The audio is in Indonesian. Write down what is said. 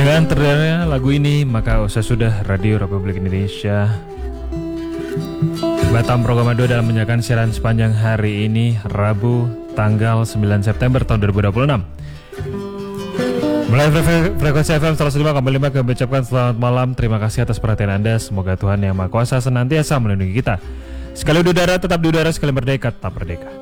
Dengan terdengarnya lagu ini, maka usai sudah Radio Republik Indonesia Batam Program 2 dalam menyajikan siaran sepanjang hari ini, Rabu tanggal 9 September tahun 2026. Mulai frekuensi FM 105,5 kami ucapkan selamat malam. Terima kasih atas perhatian Anda. Semoga Tuhan Yang Maha Kuasa senantiasa melindungi kita. Sekali di udara tetap di udara, sekali merdeka tetap merdeka.